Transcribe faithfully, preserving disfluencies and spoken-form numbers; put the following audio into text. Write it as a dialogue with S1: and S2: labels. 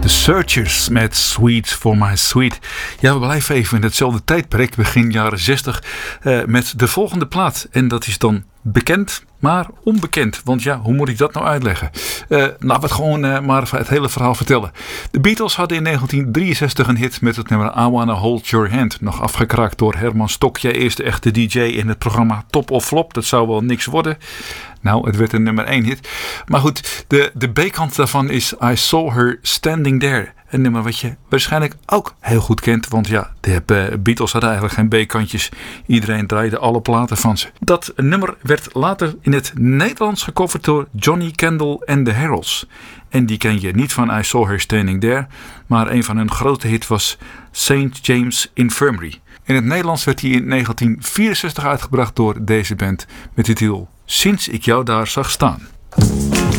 S1: The Searchers met Sweet for My Sweet. Ja, we blijven even in hetzelfde tijdperk, begin jaren zestig, uh, met de volgende plaat. En dat is dan bekend, maar onbekend. Want ja, hoe moet ik dat nou uitleggen? Uh, laten we het gewoon uh, maar het hele verhaal vertellen. De Beatles hadden in negentien drieënzestig een hit met het nummer I Wanna Hold Your Hand. Nog afgekraakt door Herman Stokje, eerste echte D J in het programma Top of Flop. Dat zou wel niks worden. Nou, het werd een nummer één hit. Maar goed, de, de B-kant daarvan is I Saw Her Standing There. Een nummer wat je waarschijnlijk ook heel goed kent. Want ja, de uh, Beatles hadden eigenlijk geen B-kantjes. Iedereen draaide alle platen van ze. Dat nummer werd later in het Nederlands gecoverd door Johnny Kendall en de Heralds. En die ken je niet van I Saw Her Standing There. Maar een van hun grote hit was Saint James Infirmary. In het Nederlands werd hij in negentien vierenzestig uitgebracht door deze band met de titel Sinds ik jou daar zag staan.